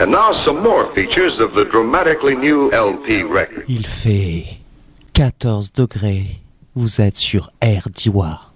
And now some more features of the dramatically new LP record. Il fait 14 degrés. Vous êtes sur Air Diwa.